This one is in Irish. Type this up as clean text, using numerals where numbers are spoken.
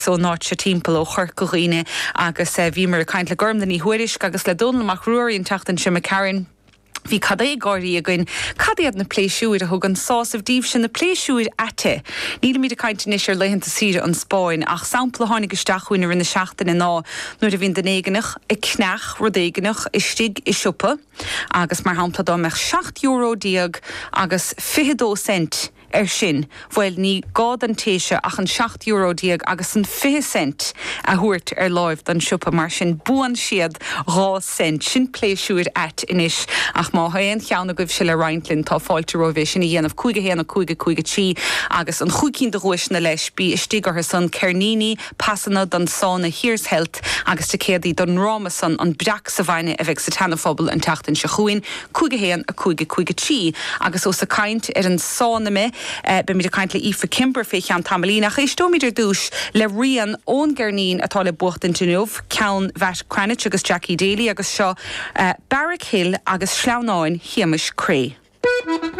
so náit se timppel ó churcoghine agus bhí mar caiint le gorm den í huiris agus le donach ruúirín teachtain se me Karen. Bhí cadé gáirí a gin cadéad na pléisiúid a thugann sásamh díobh sin na pléisiúid ate. Níl míad a caiinte níos ar leitheanta síre an Spáin ach sampla tháinig isteachúin ar in na seachtain ná nuair a bhíon den éigenach i cneach rud éigenach i stig i siúpa agus mar hampla dá meach €7 diag agus 22 cent sin, bhfuil ní gád an téise ach an €7 diag agus an 20 cent a thuirt ar láimh don siúpa mar sin buan siad 2 cent sin pléisiúid at inis ach má haon cheanna goibh se le Reintlinn tá fáilte roibh sin i dhéanamh 50 tí agus an chuigcín de rois na leis bí istígar san Cernini passanna don sána Hirshelt agus te céadaí don Rámasan an breach sa bhaine a bheith sa tanafobal an teachtain se chuin 50 tí agus ó sa caint ar an sána me be mi de kaint le Aoife Kimber fé an tamlín ach is stomidir dús le rian ón Gernín atá le bucht in Genúf ceann Vet Cranich agus Jackie Daly agus seo Barrack Hill agus Sleaunáin Hamish Cray.